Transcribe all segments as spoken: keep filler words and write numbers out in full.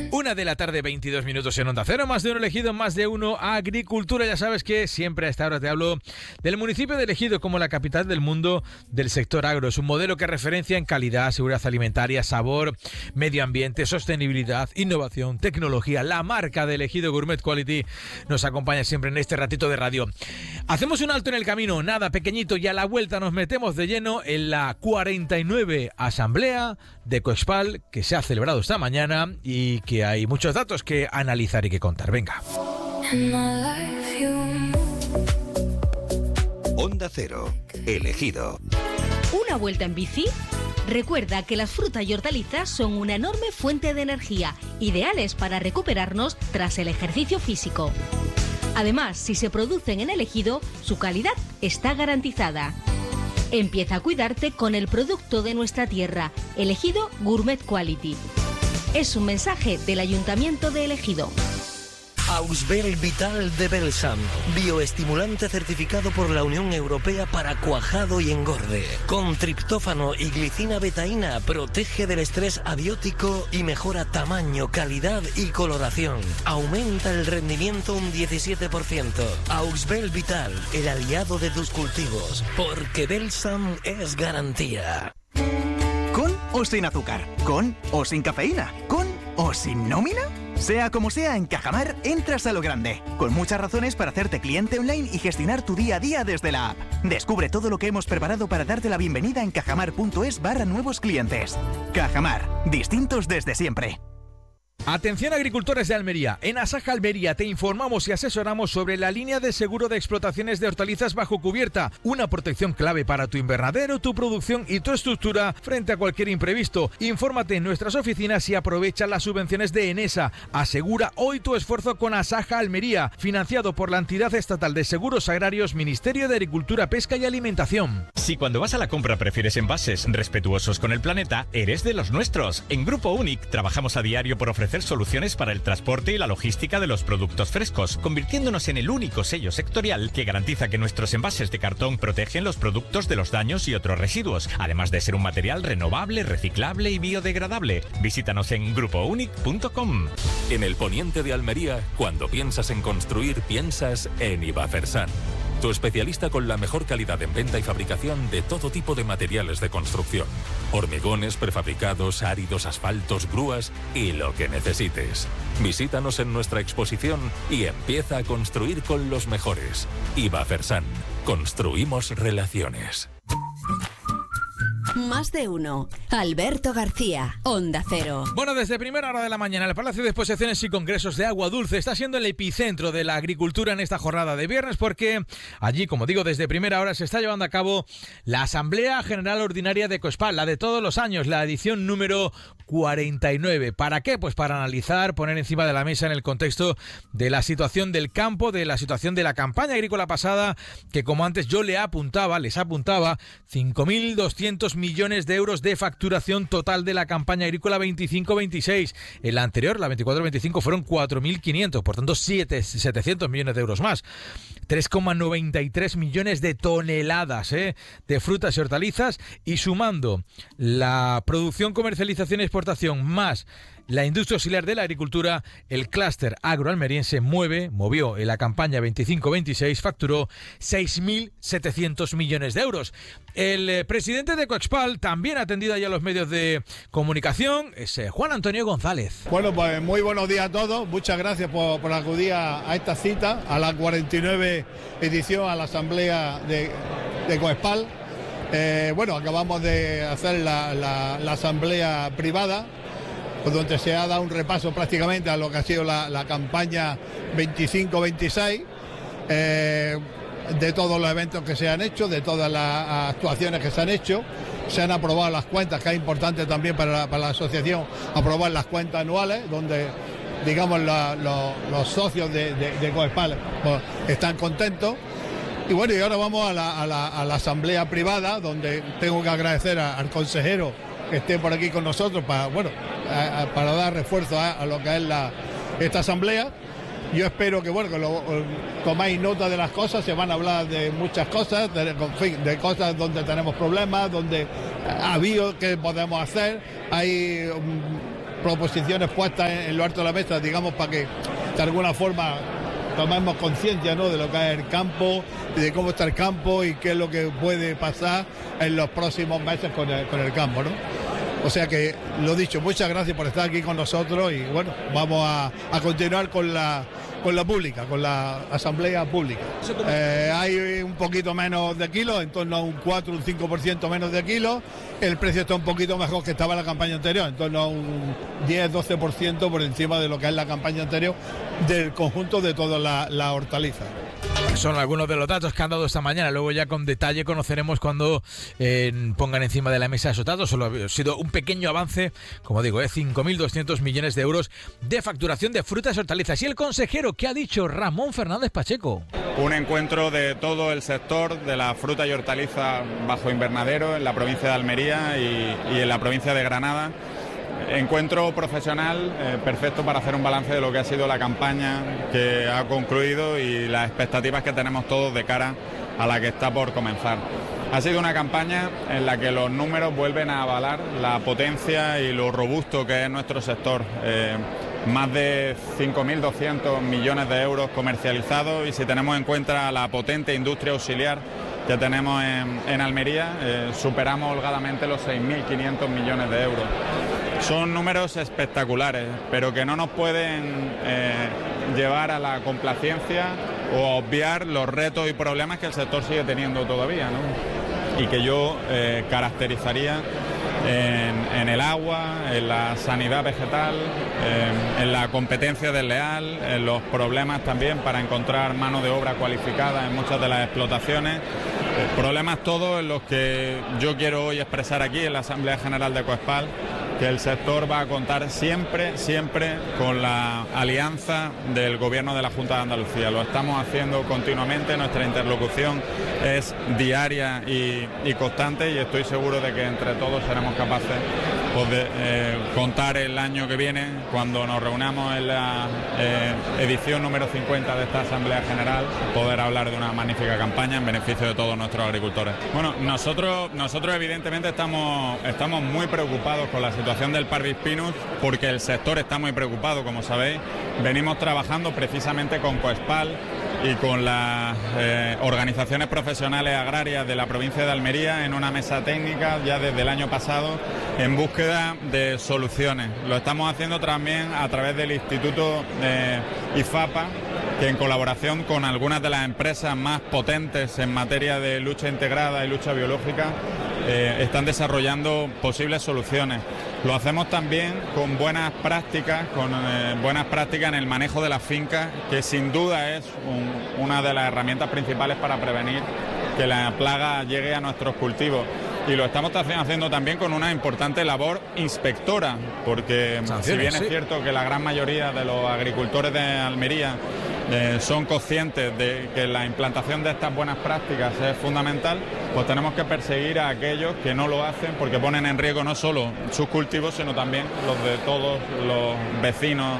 Una de la tarde, veintidós minutos en Onda Cero, más de uno Elegido, más de uno Agricultura. Ya sabes que siempre a esta hora te hablo del municipio de Elegido como la capital del mundo del sector agro. Es un modelo que referencia en calidad, seguridad alimentaria, sabor, medio ambiente, sostenibilidad, innovación, tecnología. La marca de Elegido Gourmet Quality nos acompaña siempre en este ratito de radio. Hacemos un alto en el camino, nada, pequeñito, y a la vuelta nos metemos de lleno en la cuarenta y nueve Asamblea de Coespal que se ha celebrado esta mañana y que hay muchos datos que analizar y que contar. Venga. Onda Cero, Elegido. ¿Una vuelta en bici? Recuerda que las frutas y hortalizas son una enorme fuente de energía, ideales para recuperarnos tras el ejercicio físico. Además, si se producen en Elegido, su calidad está garantizada. Empieza a cuidarte con el producto de nuestra tierra, Elegido Gourmet Quality. Es un mensaje del Ayuntamiento de Elegido. Ausbel Vital de Belsam, bioestimulante certificado por la Unión Europea para cuajado y engorde. Con triptófano y glicina betaína protege del estrés abiótico y mejora tamaño, calidad y coloración. Aumenta el rendimiento un diecisiete por ciento. Ausbel Vital, el aliado de tus cultivos, porque Belsam es garantía. ¿Con o sin azúcar? ¿Con o sin cafeína? ¿Con o sin nómina? Sea como sea, en Cajamar entras a lo grande, con muchas razones para hacerte cliente online y gestionar tu día a día desde la app. Descubre todo lo que hemos preparado para darte la bienvenida en cajamar.es barra nuevos clientes. Cajamar, distintos desde siempre. Atención agricultores de Almería, en Asaja Almería te informamos y asesoramos sobre la línea de seguro de explotaciones de hortalizas bajo cubierta, una protección clave para tu invernadero, tu producción y tu estructura frente a cualquier imprevisto. Infórmate en nuestras oficinas y aprovecha las subvenciones de Enesa. Asegura hoy tu esfuerzo con Asaja Almería, financiado por la entidad estatal de seguros agrarios, Ministerio de Agricultura, Pesca y Alimentación. Si cuando vas a la compra prefieres envases respetuosos con el planeta, eres de los nuestros. En Grupo Unic trabajamos a diario por ofrecer soluciones para el transporte y la logística de los productos frescos, convirtiéndonos en el único sello sectorial que garantiza que nuestros envases de cartón protegen los productos de los daños y otros residuos, además de ser un material renovable, reciclable y biodegradable. Visítanos en grupo unic punto com. En el poniente de Almería, cuando piensas en construir, piensas en Ibafersan, tu especialista con la mejor calidad en venta y fabricación de todo tipo de materiales de construcción. Hormigones, prefabricados, áridos, asfaltos, grúas y lo que necesites. Visítanos en nuestra exposición y empieza a construir con los mejores. Ibafersan. Construimos relaciones. Más de uno. Alberto García, Onda Cero. Bueno, desde primera hora de la mañana, el Palacio de Exposiciones y Congresos de Agua Dulce está siendo el epicentro de la agricultura en esta jornada de viernes, porque allí, como digo, desde primera hora se está llevando a cabo la Asamblea General Ordinaria de Coespal, la de todos los años, la edición número cuarenta y nueve. ¿Para qué? Pues para analizar, poner encima de la mesa en el contexto de la situación del campo, de la situación de la campaña agrícola pasada, que como antes yo le apuntaba, les apuntaba, cinco mil doscientos millones de euros de facturación total de la campaña agrícola veinticinco veintiséis. En la anterior, la veinticuatro veinticinco, fueron cuatro mil quinientos, por tanto setecientos millones de euros más. tres coma noventa y tres millones de toneladas ¿eh? de frutas y hortalizas, y sumando la producción, comercialización y exportación más la industria auxiliar de la agricultura, el clúster agroalmeriense mueve, movió en la campaña veinticinco veintiséis, facturó seis mil setecientos millones de euros. El eh, presidente de Coespal, también atendido ya a los medios de comunicación, es eh, Juan Antonio González. Bueno, pues muy buenos días a todos. Muchas gracias por, por acudir a, a esta cita, a la cuarenta y nueve edición, a la Asamblea de, de Coespal. Eh, bueno, acabamos de hacer la, la, la asamblea privada, donde se ha dado un repaso prácticamente a lo que ha sido la, la campaña veinticinco veintiséis, eh, de todos los eventos que se han hecho, de todas las actuaciones que se han hecho. Se han aprobado las cuentas, que es importante también para la, para la asociación aprobar las cuentas anuales, donde digamos la, la, los socios de, de, de Coespal pues, están contentos. Y bueno, y ahora vamos a la, a la, a la asamblea privada, donde tengo que agradecer a, al consejero que esté por aquí con nosotros para, bueno, a, a, para dar refuerzo a, a lo que es la, esta asamblea. Yo espero que, bueno, que lo, tomáis nota de las cosas, se van a hablar de muchas cosas, de, en fin, de cosas donde tenemos problemas, donde ha habido, qué podemos hacer. Hay um, proposiciones puestas en, en lo alto de la mesa, digamos, para que de alguna forma tomemos conciencia, ¿no?, de lo que es el campo, de cómo está el campo y qué es lo que puede pasar en los próximos meses con el, con el campo, ¿no? O sea que, lo dicho, muchas gracias por estar aquí con nosotros y bueno, vamos a, a continuar con la, con la pública, con la asamblea pública. Eh, hay un poquito menos de kilos, en torno a un cuatro, un cinco por ciento menos de kilos. El precio está un poquito mejor que estaba en la campaña anterior, en torno a un diez, doce por ciento por encima de lo que es la campaña anterior del conjunto de todas las la hortalizas. Son algunos de los datos que han dado esta mañana. Luego ya con detalle conoceremos cuando eh, pongan encima de la mesa esos datos. Solo ha sido un pequeño avance, como digo, eh, cinco mil doscientos millones de euros de facturación de frutas y hortalizas. Y el consejero, ¿qué ha dicho Ramón Fernández Pacheco? Un encuentro de todo el sector de la fruta y hortaliza bajo invernadero en la provincia de Almería y, y en la provincia de Granada. Encuentro profesional eh, perfecto para hacer un balance de lo que ha sido la campaña que ha concluido y las expectativas que tenemos todos de cara a la que está por comenzar. Ha sido una campaña en la que los números vuelven a avalar la potencia y lo robusto que es nuestro sector. Eh, más de cinco mil doscientos millones de euros comercializados y si tenemos en cuenta la potente industria auxiliar que tenemos en, en Almería, eh, superamos holgadamente los seis mil quinientos millones de euros. Son números espectaculares, pero que no nos pueden eh, llevar a la complacencia o a obviar los retos y problemas que el sector sigue teniendo todavía, ¿no? Y que yo eh, caracterizaría en, en el agua, en la sanidad vegetal, en, en la competencia desleal, en los problemas también para encontrar mano de obra cualificada en muchas de las explotaciones. Problemas todos en los que yo quiero hoy expresar aquí en la Asamblea General de Coespal que el sector va a contar siempre, siempre con la alianza del Gobierno de la Junta de Andalucía. Lo estamos haciendo continuamente, nuestra interlocución es diaria y, y constante y estoy seguro de que entre todos seremos capaces pues, de eh, contar el año que viene, cuando nos reunamos en la eh, edición número cincuenta de esta Asamblea General, poder hablar de una magnífica campaña en beneficio de todos nuestros agricultores. Bueno, nosotros, nosotros evidentemente estamos, estamos muy preocupados con la situación del Parvis Pinus porque el sector está muy preocupado, como sabéis. Venimos trabajando precisamente con Coespal y con las eh, organizaciones profesionales agrarias de la provincia de Almería en una mesa técnica ya desde el año pasado en búsqueda de soluciones. Lo estamos haciendo también a través del Instituto eh, IFAPA, que en colaboración con algunas de las empresas más potentes en materia de lucha integrada y lucha biológica eh, están desarrollando posibles soluciones. Lo hacemos también con buenas prácticas, con eh, buenas prácticas en el manejo de las fincas, que sin duda es un, una de las herramientas principales para prevenir que la plaga llegue a nuestros cultivos. Y lo estamos haciendo también con una importante labor inspectora, porque si bien es cierto que la gran mayoría de los agricultores de Almería eh, son conscientes de que la implantación de estas buenas prácticas es fundamental, pues tenemos que perseguir a aquellos que no lo hacen porque ponen en riesgo no solo sus cultivos, sino también los de todos los vecinos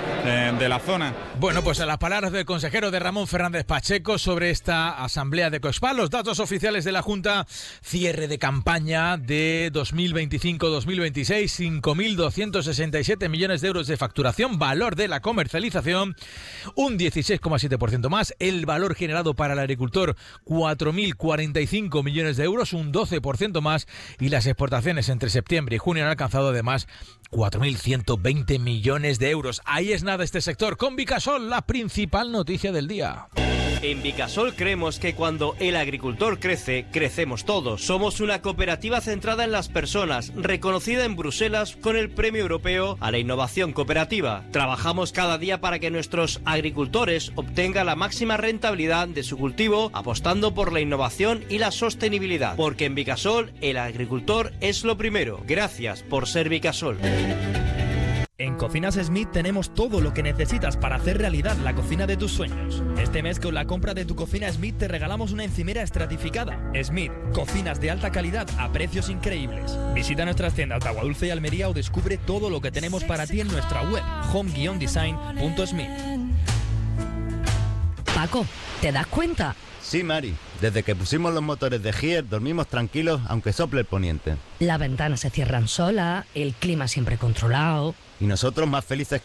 de la zona. Bueno, pues a las palabras del consejero de Ramón Fernández Pacheco sobre esta asamblea de Coespal, los datos oficiales de la Junta, cierre de campaña de dos mil veinticinco dos mil veintiséis, cinco mil doscientos sesenta y siete millones de euros de facturación, valor de la comercialización un dieciséis coma siete por ciento más, el valor generado para el agricultor cuatro mil cuarenta y cinco millones de euros, un doce por ciento más, y las exportaciones entre septiembre y junio han alcanzado además cuatro mil ciento veinte millones de euros. Ahí es nada este sector. Con Vicasol, la principal noticia del día. En Vicasol creemos que cuando el agricultor crece, crecemos todos. Somos una cooperativa centrada en las personas, reconocida en Bruselas con el Premio Europeo a la Innovación Cooperativa. Trabajamos cada día para que nuestros agricultores obtengan la máxima rentabilidad de su cultivo, apostando por la innovación y la sostenibilidad. Porque en Vicasol, el agricultor es lo primero. Gracias por ser Vicasol. En Cocinas Smith tenemos todo lo que necesitas para hacer realidad la cocina de tus sueños. Este mes con la compra de tu cocina Smith te regalamos una encimera estratificada. Smith, cocinas de alta calidad a precios increíbles. Visita nuestras tiendas de Aguadulce y Almería o descubre todo lo que tenemos para ti en nuestra web home guion design punto smith. Paco, ¿te das cuenta? Sí, Mari. Desde que pusimos los motores de Gier dormimos tranquilos aunque sople el poniente. Las ventanas se cierran solas, el clima siempre controlado. Y nosotros más felices que